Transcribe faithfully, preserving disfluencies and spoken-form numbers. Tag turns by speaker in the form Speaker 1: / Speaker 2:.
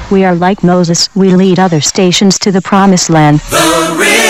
Speaker 1: We are like Moses, we lead other stations to the promised land.
Speaker 2: The real